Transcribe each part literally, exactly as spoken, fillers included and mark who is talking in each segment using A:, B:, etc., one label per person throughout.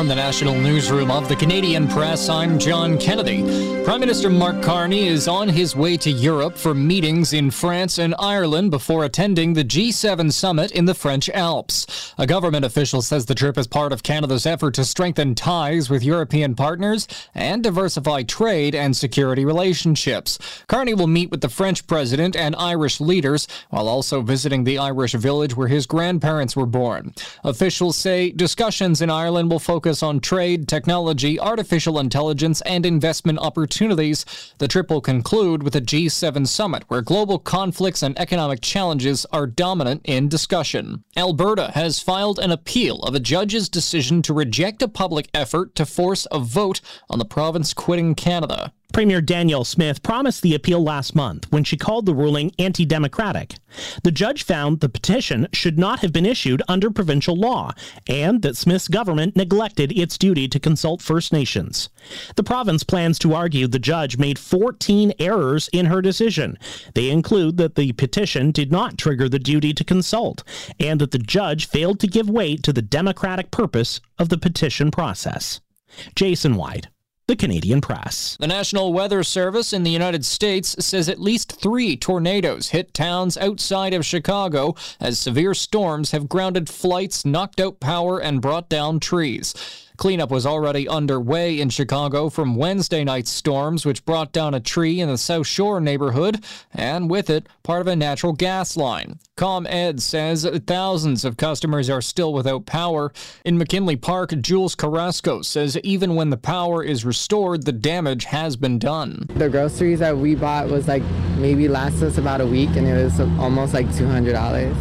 A: From the National Newsroom of the Canadian Press, I'm John Kennedy. Prime Minister Mark Carney is on his way to Europe for meetings in France and Ireland before attending the G seven summit in the French Alps. A government official says the trip is part of Canada's effort to strengthen ties with European partners and diversify trade and security relationships. Carney will meet with the French president and Irish leaders while also visiting the Irish village where his grandparents were born. Officials say discussions in Ireland will focus on trade, technology, artificial intelligence, and investment opportunities. The trip will conclude with a G seven summit where global conflicts and economic challenges are dominant in discussion. Alberta has filed an appeal of a judge's decision to reject a public effort to force a vote on the province quitting Canada.
B: Premier Danielle Smith promised the appeal last month when she called the ruling anti-democratic. The judge found the petition should not have been issued under provincial law and that Smith's government neglected its duty to consult First Nations. The province plans to argue the judge made fourteen errors in her decision. They include that the petition did not trigger the duty to consult and that the judge failed to give weight to the democratic purpose of the petition process. Jason White, The Canadian Press.
A: The National Weather Service in the United States says at least three tornadoes hit towns outside of Chicago as severe storms have grounded flights, knocked out power, and brought down trees. Cleanup was already underway in Chicago from Wednesday night's storms, which brought down a tree in the South Shore neighborhood, and with it, part of a natural gas line. ComEd says thousands of customers are still without power. In McKinley Park, Jules Carrasco says even when the power is restored, the damage has been done.
C: The groceries that we bought was like maybe last us about a week, and it was almost like two hundred dollars.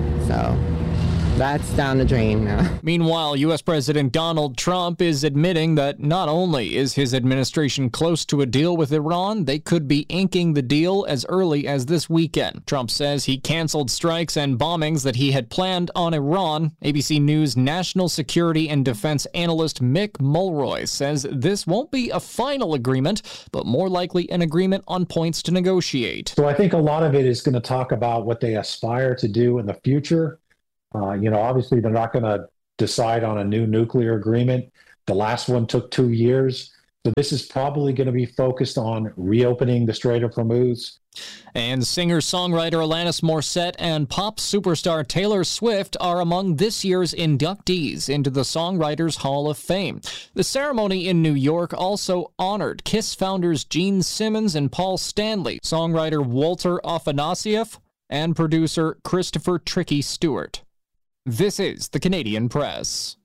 C: So that's down the drain now.
A: Meanwhile, U S President Donald Trump is admitting that not only is his administration close to a deal with Iran, they could be inking the deal as early as this weekend. Trump says he canceled strikes and bombings that he had planned on Iran. A B C News national security and defense analyst Mick Mulroy says this won't be a final agreement, but more likely an agreement on points to negotiate.
D: So I think a lot of it is going to talk about what they aspire to do in the future. Uh, you know, obviously, they're not going to decide on a new nuclear agreement. The last one took two years. So this is probably going to be focused on reopening the Strait of Hormuz.
A: And singer-songwriter Alanis Morissette and pop superstar Taylor Swift are among this year's inductees into the Songwriters Hall of Fame. The ceremony in New York also honored KISS founders Gene Simmons and Paul Stanley, songwriter Walter Afanasieff, and producer Christopher Tricky Stewart. This is the Canadian Press.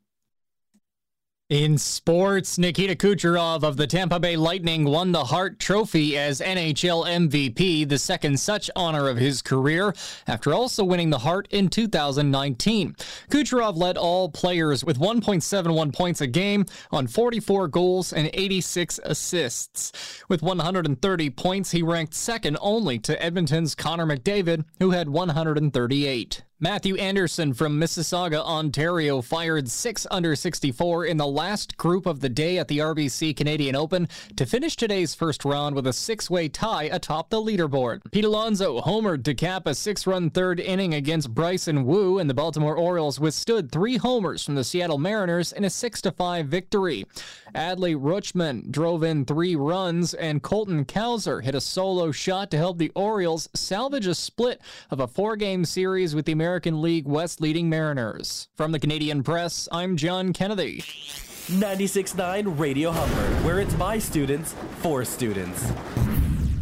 A: In sports, Nikita Kucherov of the Tampa Bay Lightning won the Hart Trophy as N H L M V P, the second such honor of his career, after also winning the Hart in two thousand nineteen. Kucherov led all players with one point seven one points a game on forty-four goals and eighty-six assists. With one hundred thirty points, he ranked second only to Edmonton's Connor McDavid, who had one hundred thirty-eight. Matthew Anderson from Mississauga, Ontario, fired six under sixty-four in the last group of the day at the R B C Canadian Open to finish today's first round with a six-way tie atop the leaderboard. Pete Alonso homered to cap a six-run third inning against Bryson Wu, and the Baltimore Orioles withstood three homers from the Seattle Mariners in a six to five victory. Adley Rutschman drove in three runs, and Colton Cowser hit a solo shot to help the Orioles salvage a split of a four-game series with the American League West leading Mariners. From the Canadian Press, I'm John Kennedy.
E: ninety-six point nine Radio Humber, where it's by students, for students.